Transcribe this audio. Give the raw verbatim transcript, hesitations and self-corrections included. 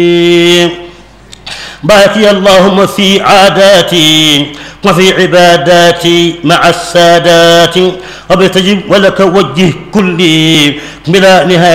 بارك اللهم في عاداتي وفي عباداتي مع السادات وبتجب ولك وجه كلي بلا نهاية.